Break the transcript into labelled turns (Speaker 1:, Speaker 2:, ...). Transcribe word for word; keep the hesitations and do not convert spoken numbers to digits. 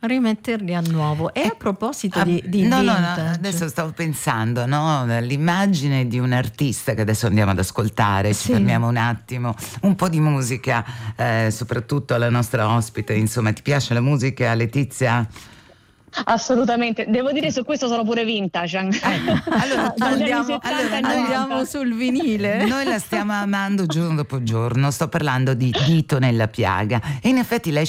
Speaker 1: rimetterli a nuovo. E
Speaker 2: Eh,
Speaker 1: a proposito
Speaker 2: ah,
Speaker 1: di, di
Speaker 2: no, no, no,
Speaker 1: vintage,
Speaker 2: adesso stavo pensando, no, l'immagine di un artista che adesso andiamo ad ascoltare, ci
Speaker 1: Sì.
Speaker 2: fermiamo un attimo, un po' di musica, eh, soprattutto alla nostra ospite, insomma, ti piace la musica, Letizia?
Speaker 3: Assolutamente, devo dire su questo sono pure vintage.
Speaker 2: Ecco, allora tu-
Speaker 3: Dagli anni
Speaker 1: andiamo,
Speaker 3: settanta
Speaker 2: allora
Speaker 3: e
Speaker 2: noi-
Speaker 1: andiamo
Speaker 3: novanta.
Speaker 1: sul vinile.
Speaker 2: Noi la stiamo amando giorno dopo giorno, sto parlando di Dito nella piaga e in effetti lei